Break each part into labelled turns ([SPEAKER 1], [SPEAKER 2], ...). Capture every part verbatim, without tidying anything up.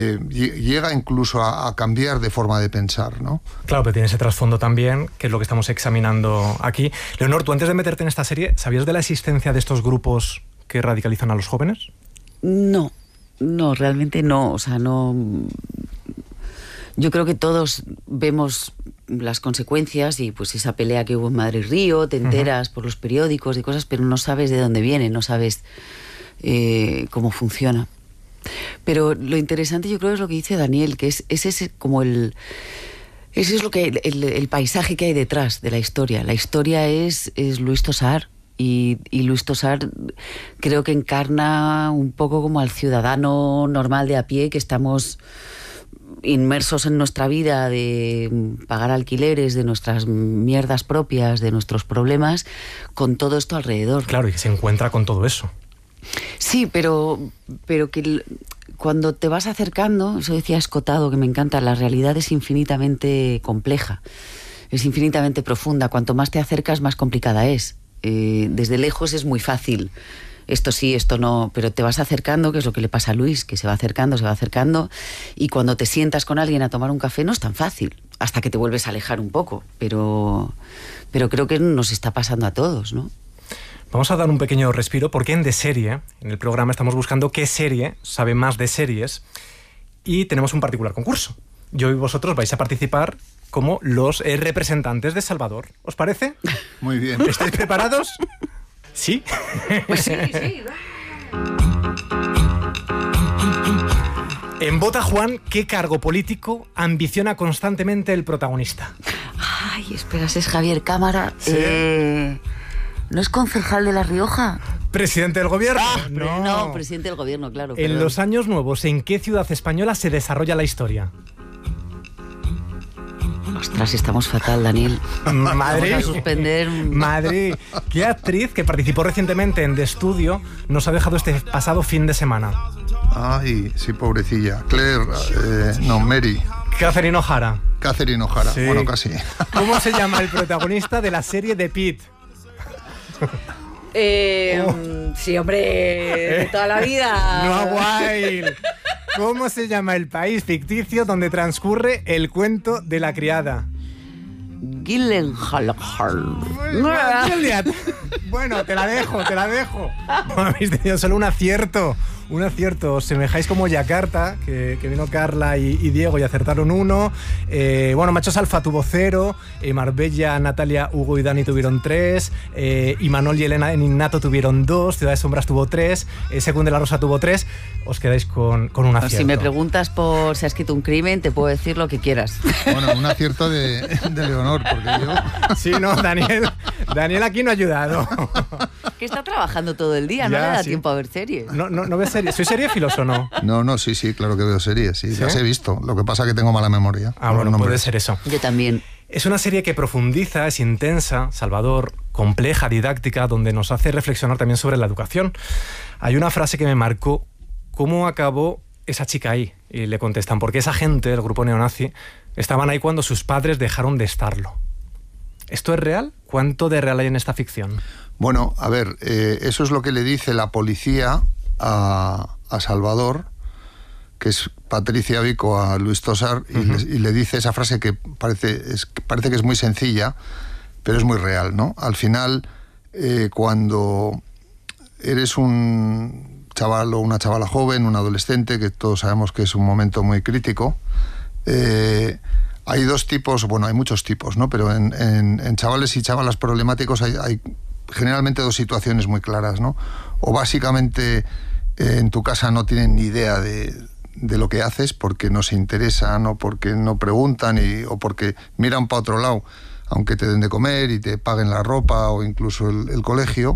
[SPEAKER 1] Eh, llega incluso a, a cambiar de forma de pensar, ¿no?
[SPEAKER 2] Claro, pero tiene ese trasfondo también, que es lo que estamos examinando aquí. Leonor, tú antes de meterte en esta serie, ¿sabías de la existencia de estos grupos que radicalizan a los jóvenes?
[SPEAKER 3] No, no, realmente no. O sea, no. Yo creo que todos vemos las consecuencias y pues esa pelea que hubo en Madrid-Río, te enteras uh-huh. por los periódicos y cosas, pero no sabes de dónde viene, no sabes eh, cómo funciona. Pero lo interesante yo creo es lo que dice Daniel, que es, es ese como el... Ese es lo que el, el paisaje que hay detrás de la historia. La historia es, es Luis Tosar. Y, y Luis Tosar creo que encarna un poco como al ciudadano normal de a pie, que estamos inmersos en nuestra vida de pagar alquileres, de nuestras mierdas propias, de nuestros problemas, con todo esto alrededor.
[SPEAKER 2] Claro, y que se encuentra con todo eso.
[SPEAKER 3] Sí, pero, pero que cuando te vas acercando, eso decía Escotado, que me encanta, la realidad es infinitamente compleja, es infinitamente profunda. Cuanto más te acercas, más complicada es. Eh, desde lejos es muy fácil, esto sí, esto no, pero te vas acercando, que es lo que le pasa a Luis, que se va acercando, se va acercando, y cuando te sientas con alguien a tomar un café no es tan fácil, hasta que te vuelves a alejar un poco, pero, pero creo que nos está pasando a todos, ¿no?
[SPEAKER 2] Vamos a dar un pequeño respiro porque en De Serie, en el programa, estamos buscando qué serie sabe más de series y tenemos un particular concurso. Yo y vosotros vais a participar como los eh, representantes de Salvador. ¿Os parece?
[SPEAKER 1] Muy bien.
[SPEAKER 2] ¿Estáis preparados? ¿Sí?
[SPEAKER 3] Pues sí, sí.
[SPEAKER 2] En Vota Juan, ¿qué cargo político ambiciona constantemente el protagonista?
[SPEAKER 3] Ay, esperas, es Javier Cámara.
[SPEAKER 2] ¿Sí?
[SPEAKER 3] Eh... ¿No es concejal de La Rioja?
[SPEAKER 2] ¿Presidente del gobierno?
[SPEAKER 3] Ah,
[SPEAKER 2] no.
[SPEAKER 3] no, presidente del gobierno, claro.
[SPEAKER 2] En
[SPEAKER 3] perdón.
[SPEAKER 2] los años nuevos, ¿en qué ciudad española se desarrolla la historia?
[SPEAKER 3] Ostras, estamos fatal, Daniel.
[SPEAKER 2] Madrid.
[SPEAKER 3] Vamos a suspender.
[SPEAKER 2] Madrid. ¿Qué actriz que participó recientemente en The Studio nos ha dejado este pasado fin de semana?
[SPEAKER 1] Ay, sí, pobrecilla. Claire, eh, no, Mary.
[SPEAKER 2] Catherine O'Hara.
[SPEAKER 1] Catherine O'Hara,
[SPEAKER 2] Sí.
[SPEAKER 1] Bueno, casi.
[SPEAKER 2] ¿Cómo se llama el protagonista de la serie de Pitt?
[SPEAKER 3] Eh, oh. Sí, hombre, de toda la vida.
[SPEAKER 2] Noah Wild. ¿Cómo se llama el país ficticio donde transcurre el cuento de la criada?
[SPEAKER 3] Gyllenhaal.
[SPEAKER 2] Bueno, te la dejo, te la dejo. No habéis tenido solo un acierto. Un acierto, os semejáis como Yakarta, que, que vino Carla y, y Diego y acertaron uno. Eh, bueno, Machos Alfa tuvo cero, eh, Marbella, Natalia, Hugo y Dani tuvieron tres, eh, Imanol y Elena en Innato tuvieron dos, Ciudad de Sombras tuvo tres, eh, Según de la Rosa tuvo tres. Os quedáis con, con un acierto.
[SPEAKER 3] Si me preguntas por si has escrito un crimen, te puedo decir lo que quieras.
[SPEAKER 1] Bueno, un acierto de, de Leonor, porque yo...
[SPEAKER 2] Sí, no, Daniel, Daniel aquí no ha ayudado.
[SPEAKER 3] Que está trabajando todo el día,
[SPEAKER 2] Ya,
[SPEAKER 3] no le da
[SPEAKER 2] sí.
[SPEAKER 3] tiempo a ver series.
[SPEAKER 2] No, no, no ves series. ¿Sois seriefilos o no?
[SPEAKER 1] No, no, sí, sí, claro que veo series, sí,
[SPEAKER 2] ¿Sí?
[SPEAKER 1] las he visto. Lo que pasa es que tengo mala memoria.
[SPEAKER 2] Ah, bueno, puede ser eso.
[SPEAKER 3] Yo también.
[SPEAKER 2] Es una serie que profundiza, es intensa, Salvador, compleja, didáctica, donde nos hace reflexionar también sobre la educación. Hay una frase que me marcó: ¿cómo acabó esa chica ahí? Y le contestan, porque esa gente, el grupo neonazi, estaban ahí cuando sus padres dejaron de estarlo. ¿Esto es real? ¿Cuánto de real hay en esta ficción?
[SPEAKER 1] Bueno, a ver, eh, eso es lo que le dice la policía a, a Salvador, que es Patricia Vico, a Luis Tosar, y, uh-huh. le, y le dice esa frase que parece, es, parece que es muy sencilla, pero es muy real, ¿no? Al final, eh, cuando eres un chaval o una chavala joven, un adolescente, que todos sabemos que es un momento muy crítico, eh, hay dos tipos, bueno, hay muchos tipos, ¿no? Pero en, en, en chavales y chavalas problemáticos hay, hay generalmente dos situaciones muy claras, ¿no? O básicamente eh, en tu casa no tienen ni idea de, de lo que haces porque no se interesan o porque no preguntan y, o porque miran para otro lado, aunque te den de comer y te paguen la ropa o incluso el, el colegio.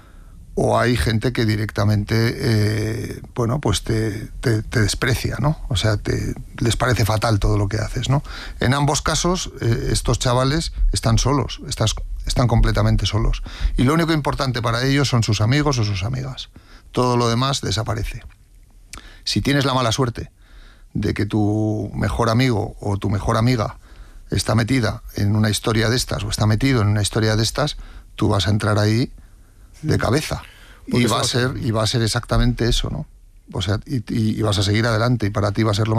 [SPEAKER 1] O hay gente que directamente, eh, bueno, pues te, te, te desprecia, ¿no? O sea, te, les parece fatal todo lo que haces, ¿no? En ambos casos, eh, estos chavales están solos, estás, están completamente solos. Y lo único importante para ellos son sus amigos o sus amigas. Todo lo demás desaparece. Si tienes la mala suerte de que tu mejor amigo o tu mejor amiga está metida en una historia de estas o está metido en una historia de estas, tú vas a entrar ahí de cabeza y va a ser y va a ser exactamente eso, ¿no? O sea, y, y, y vas a seguir adelante y para ti va a ser lo